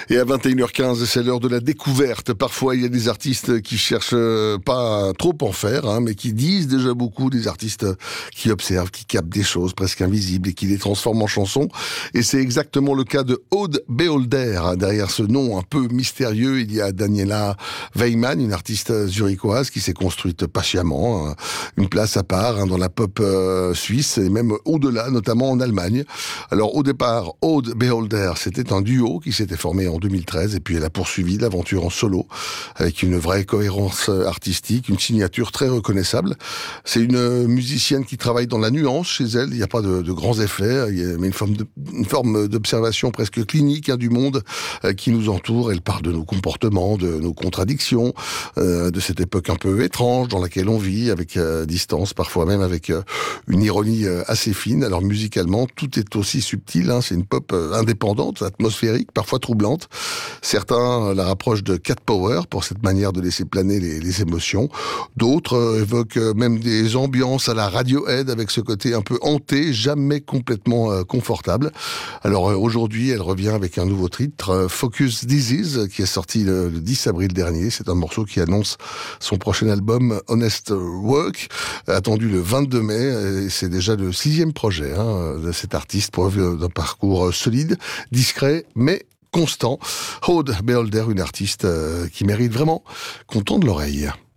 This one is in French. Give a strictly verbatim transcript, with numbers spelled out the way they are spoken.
Et à vingt et une heures quinze, c'est l'heure de la découverte. Parfois, il y a des artistes qui cherchent pas trop en faire, hein, mais qui disent déjà beaucoup, des artistes qui observent, qui captent des choses presque invisibles et qui les transforment en chansons. Et c'est exactement le cas de Aude Beholder. Derrière ce nom un peu mystérieux, il y a Daniela Weimann, une artiste zurichoise qui s'est construite patiemment, hein, une place à part hein, dans la pop euh, suisse et même au-delà, notamment en Allemagne. Alors au départ, Aude Beholder, c'était un duo qui s'était formé en deux mille treize et puis elle a poursuivi l'aventure en solo avec une vraie cohérence artistique, une signature très reconnaissable. C'est une musicienne qui travaille dans la nuance chez elle, il n'y a pas de, de grands effets, il y a, mais une forme, de, une forme d'observation presque clinique hein, du monde euh, qui nous entoure. Elle parle de nos comportements, de nos contradictions, euh, de cette époque un peu étrange dans laquelle on vit, avec euh, distance, parfois même avec euh, une ironie euh, assez fine. Alors musicalement, tout est aussi subtil, hein, c'est une pop euh, indépendante, atmosphérique, parfois troublante. Certains la rapprochent de Cat Power pour cette manière de laisser planer les, les émotions. D'autres euh, évoquent euh, même des ambiances à la Radiohead avec ce côté un peu hanté, jamais complètement euh, confortable. Alors euh, aujourd'hui, elle revient avec un nouveau titre, euh, Focus Disease, qui est sorti le, le dix avril dernier. C'est un morceau qui annonce son prochain album Honest Work, attendu le vingt-deux mai. Et c'est déjà le sixième projet hein, de cet artiste, preuve d'un parcours solide, discret, mais constant. Aude Beholder, une artiste euh, qui mérite vraiment qu'on tende l'oreille.